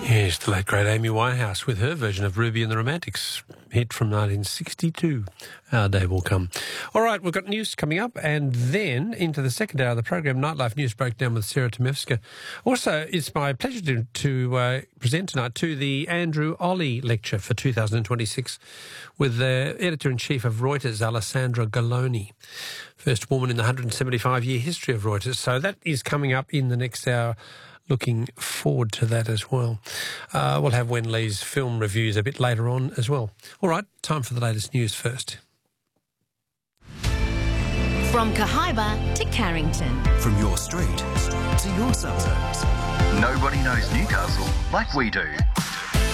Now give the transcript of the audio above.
Yes, the late great Amy Winehouse with her version of Ruby and the Romantics, hit from 1962. Our day will come. All right, we've got news coming up, and then into the second hour of the program, Nightlife News Breakdown with Sarah Tomevska. Also, it's my pleasure to present tonight to the Andrew Olley Lecture for 2026 with the Editor-in-Chief of Reuters, Alessandra Galloni, first woman in the 175-year history of Reuters. So that is coming up in the next hour. Looking forward to that as well. We'll have Wen Lee's film reviews a bit later on as well. All right, time for the latest news first. From Cahaiba to Carrington. From your street to your suburbs. Nobody knows Newcastle like we do.